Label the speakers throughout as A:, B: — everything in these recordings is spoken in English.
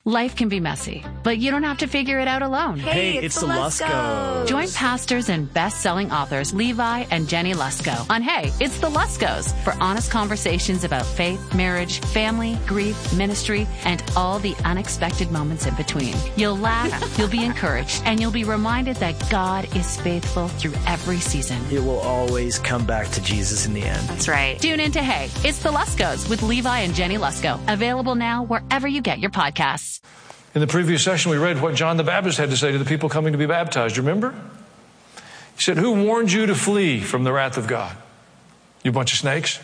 A: Life can be messy, but you don't have to figure it out alone.
B: Hey, it's the Luskos.
A: Join pastors and best-selling authors Levi and Jenny Lusko on Hey, It's the Luskos for honest conversations about faith, marriage, family, grief, ministry, and all the unexpected moments in between. You'll laugh, you'll be encouraged, and you'll be reminded that God is faithful through every season.
B: It will always come back to Jesus in the end.
A: That's right. Tune in to Hey, It's the Luskos with Levi and Jenny Lusko. Available now wherever you get your podcasts.
C: In the previous session, we read what John the Baptist had to say to the people coming to be baptized. Remember? He said, "Who warned you to flee from the wrath of God? You bunch of snakes."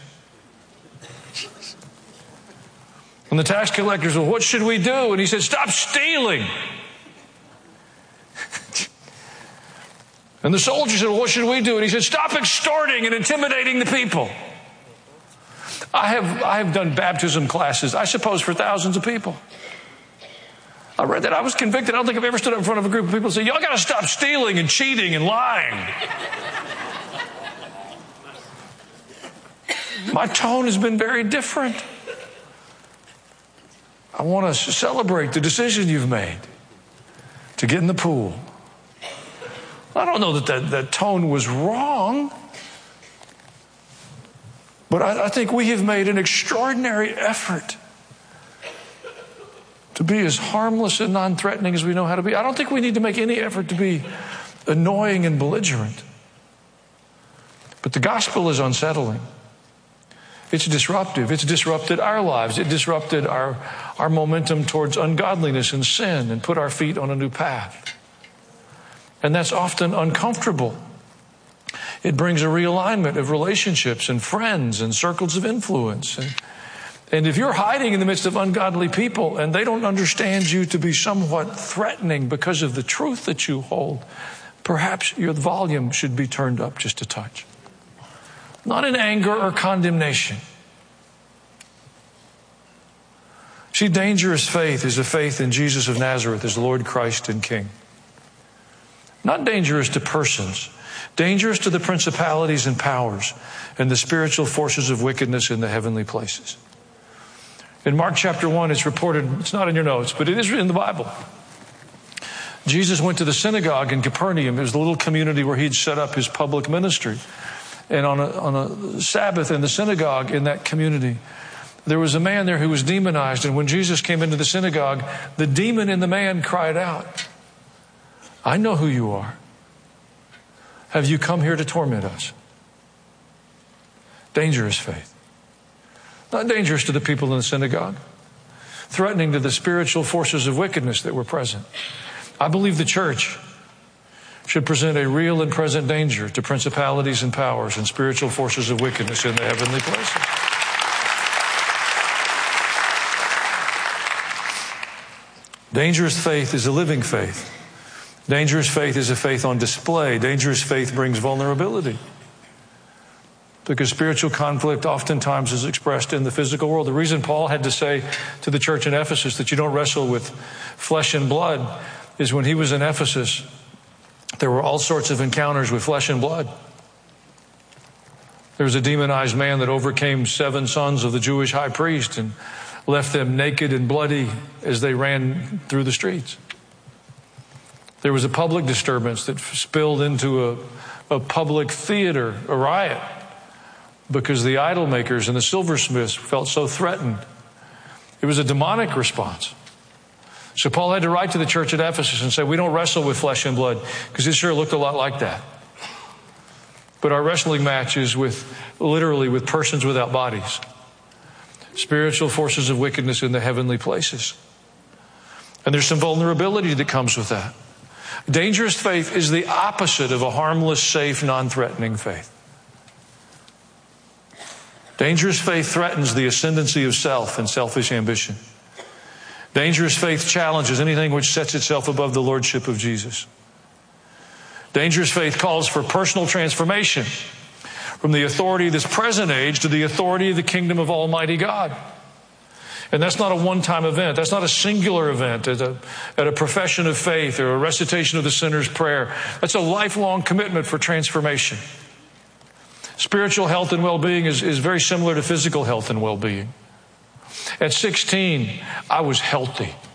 C: And the tax collectors, "Well, what should we do?" And he said, "Stop stealing." And the soldiers said, "Well, what should we do?" And he said, "Stop extorting and intimidating the people." I have done baptism classes, I suppose, for thousands of people. I read that. I was convicted. I don't think I've ever stood up in front of a group of people and said, "Y'all got to stop stealing and cheating and lying." My tone has been very different. I want to celebrate the decision you've made to get in the pool. I don't know that tone was wrong, but I think we have made an extraordinary effort to be as harmless and non-threatening as we know how to be. I don't think we need to make any effort to be annoying and belligerent. But the gospel is unsettling. It's disruptive. It's disrupted our lives. It disrupted our momentum towards ungodliness and sin and put our feet on a new path. And that's often uncomfortable. It brings a realignment of relationships and friends and circles of influence. And if you're hiding in the midst of ungodly people and they don't understand you to be somewhat threatening because of the truth that you hold, perhaps your volume should be turned up just a touch. Not in anger or condemnation. See, dangerous faith is a faith in Jesus of Nazareth as Lord, Christ, and King. Not dangerous to persons, dangerous to the principalities and powers and the spiritual forces of wickedness in the heavenly places. In Mark chapter 1, it's reported, it's not in your notes, but it is in the Bible. Jesus went to the synagogue in Capernaum. It was the little community where he'd set up his public ministry. And on a Sabbath in the synagogue in that community, there was a man there who was demonized. And when Jesus came into the synagogue, the demon in the man cried out, "I know who you are. Have you come here to torment us?" Dangerous faith. Not dangerous to the people in the synagogue, threatening to the spiritual forces of wickedness that were present. I believe the church should present a real and present danger to principalities and powers and spiritual forces of wickedness in the heavenly places. Dangerous faith is a living faith. Dangerous faith is a faith on display. Dangerous faith brings vulnerability. Because spiritual conflict oftentimes is expressed in the physical world. The reason Paul had to say to the church in Ephesus that you don't wrestle with flesh and blood is when he was in Ephesus, there were all sorts of encounters with flesh and blood. There was a demonized man that overcame 7 sons of the Jewish high priest and left them naked and bloody as they ran through the streets. There was a public disturbance that spilled into a public theater, a riot, because the idol makers and the silversmiths felt so threatened. It was a demonic response. So Paul had to write to the church at Ephesus and say, we don't wrestle with flesh and blood, because it sure looked a lot like that. But our wrestling match is literally with persons without bodies. Spiritual forces of wickedness in the heavenly places. And there's some vulnerability that comes with that. Dangerous faith is the opposite of a harmless, safe, non-threatening faith. Dangerous faith threatens the ascendancy of self and selfish ambition. Dangerous faith challenges anything which sets itself above the lordship of Jesus. Dangerous faith calls for personal transformation from the authority of this present age to the authority of the kingdom of Almighty God. And that's not a one-time event. That's not a singular event at a profession of faith or a recitation of the sinner's prayer. That's a lifelong commitment for transformation. Spiritual health and well-being is very similar to physical health and well-being. At 16, I was healthy.